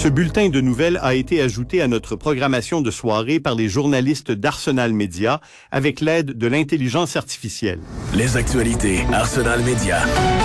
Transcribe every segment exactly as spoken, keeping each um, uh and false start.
Ce bulletin de nouvelles a été ajouté à notre programmation de soirée par les journalistes d'Arsenal Média avec l'aide de l'intelligence artificielle. Les actualités Arsenal Média.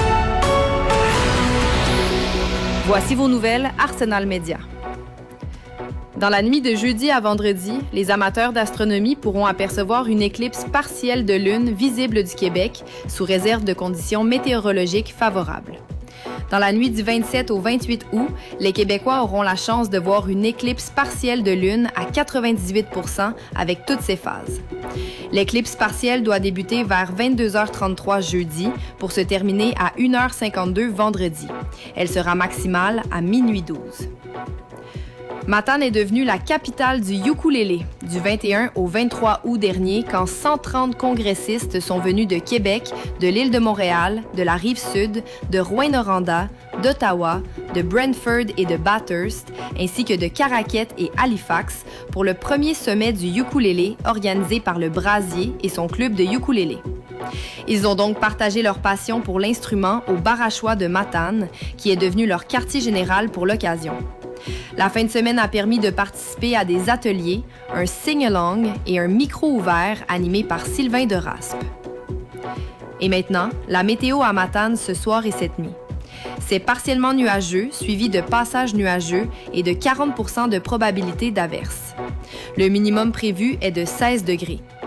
Voici vos nouvelles Arsenal Média. Dans la nuit de jeudi à vendredi, les amateurs d'astronomie pourront apercevoir une éclipse partielle de lune visible du Québec sous réserve de conditions météorologiques favorables. Dans la nuit du vingt-sept au vingt-huit août, les Québécois auront la chance de voir une éclipse partielle de lune à quatre-vingt-dix-huit pour cent avec toutes ses phases. L'éclipse partielle doit débuter vers vingt-deux heures trente-trois jeudi pour se terminer à une heure cinquante-deux vendredi. Elle sera maximale à minuit douze. Matane est devenue la capitale du ukulélé du vingt et un au vingt-trois août dernier quand cent trente congressistes sont venus de Québec, de l'île de Montréal, de la Rive-Sud, de Rouyn-Noranda, d'Ottawa, de Brantford et de Bathurst, ainsi que de Caraquet et Halifax pour le premier sommet du ukulélé organisé par le Brasier et son club de ukulélé. Ils ont donc partagé leur passion pour l'instrument au Barachois de Matane, qui est devenu leur quartier général pour l'occasion. La fin de semaine a permis de participer à des ateliers, un sing-along et un micro ouvert animé par Sylvain de Raspe. Et maintenant, la météo à Matane ce soir et cette nuit. C'est partiellement nuageux, suivi de passages nuageux et de quarante pour cent de probabilité d'averse. Le minimum prévu est de seize degrés.